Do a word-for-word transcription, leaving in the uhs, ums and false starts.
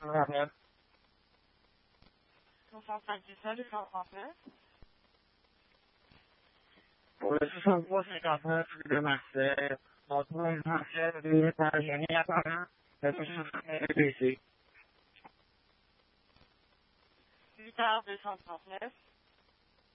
Montréal. soixante-cinq dix-sept, cent trente-neuf. Pour le soixante-trois cinquante-neuf, rue de Marseille, on trouve une ancienne de par génie apparent, le soixante-neuf B C. huit heures deux cent trente-neuf.